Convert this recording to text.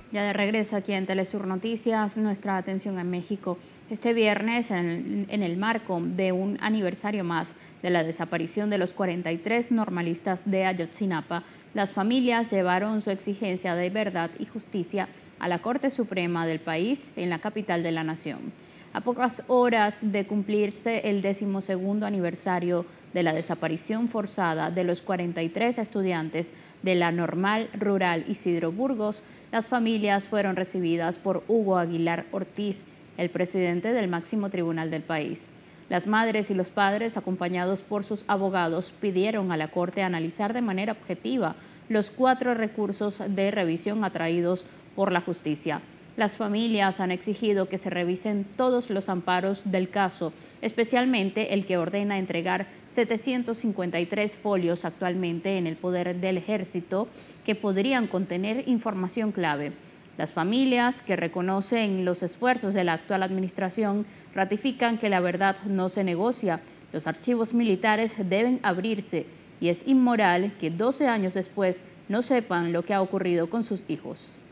Ya de regreso aquí en Telesur Noticias, nuestra atención en México. Este viernes, en el marco de un aniversario más de la desaparición de los 43 normalistas de Ayotzinapa, las familias llevaron su exigencia de verdad y justicia a la Corte Suprema del país en la capital de la nación. A pocas horas de cumplirse el 12º aniversario de la desaparición forzada de los 43 estudiantes de la Normal Rural Isidro Burgos, las familias fueron recibidas por Hugo Aguilar Ortiz, el presidente del máximo tribunal del país. Las madres y los padres, acompañados por sus abogados, pidieron a la Corte analizar de manera objetiva los 4 recursos de revisión atraídos por la justicia. Las familias han exigido que se revisen todos los amparos del caso, especialmente el que ordena entregar 753 folios actualmente en el poder del Ejército que podrían contener información clave. Las familias, que reconocen los esfuerzos de la actual administración, ratifican que la verdad no se negocia. Los archivos militares deben abrirse y es inmoral que 12 años después no sepan lo que ha ocurrido con sus hijos.